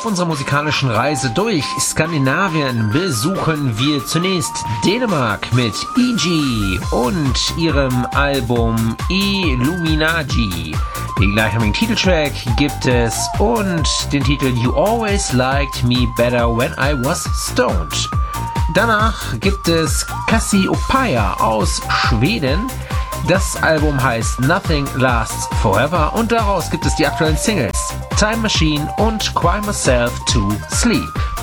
Auf unserer musikalischen Reise durch Skandinavien besuchen wir zunächst Dänemark mit E.G. und ihrem Album Illuminati. Den gleichnamigen Titeltrack gibt es und den Titel You Always Liked Me Better When I Was Stoned. Danach gibt es Cassiopeia aus Schweden. Das Album heißt Nothing Lasts Forever und daraus gibt es die aktuellen Singles Time Machine und Cry Myself to Sleep.